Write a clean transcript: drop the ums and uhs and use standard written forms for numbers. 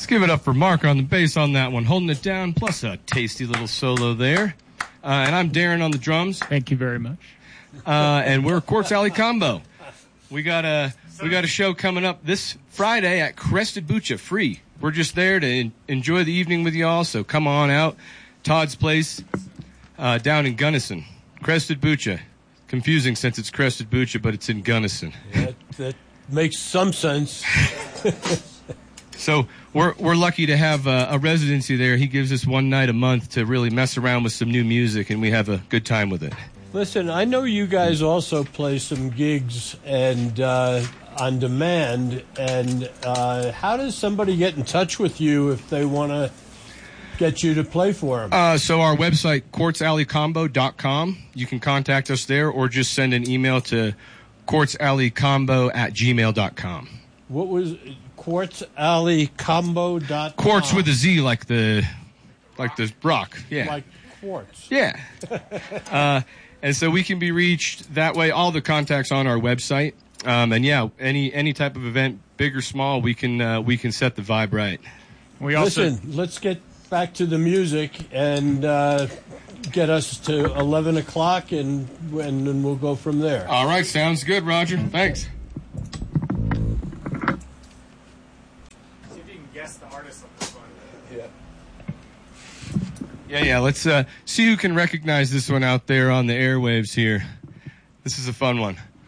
give it up for Mark on the bass on that one, holding it down, plus a tasty little solo there. And I'm Darren on the drums. Thank you very much. And we're Quartz Alley Combo. We got a show coming up this Friday at Crested Bucha, free. We're just there to enjoy the evening with y'all, so come on out. Todd's Place down in Gunnison. Crested Bucha. Confusing since it's Crested Bucha, but it's in Gunnison. Yeah, that makes some sense. So we're lucky to have a residency there. He gives us one night a month to really mess around with some new music, and we have a good time with it. Listen, I know you guys also play some gigs and on demand. And how does somebody get in touch with you if they want to get you to play for them? So our website, quartzalleycombo.com. You can contact us there or just send an email to quartzalleycombo@gmail.com. What was quartzalleycombo.com? Quartz with a Z, like the rock. Yeah. Like quartz. Yeah. And so we can be reached that way. All the contacts on our website. And yeah, any type of event, big or small, we can set the vibe right. We also Listen, let's get back to the music and get us to 11 o'clock, and then we'll go from there. All right, sounds good, Roger. Thanks. See if you can guess the artist on this one. Yeah. Let's see who can recognize this one out there on the airwaves here. This is a fun one.